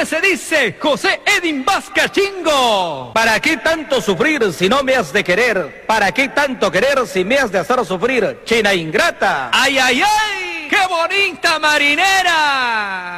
¿Qué se dice, José Edin Vazcachingo? ¿Para qué tanto sufrir si no me has de querer? ¿Para qué tanto querer si me has de hacer sufrir? China ingrata. ¡Ay, ay, ay! ¡Qué bonita marinera!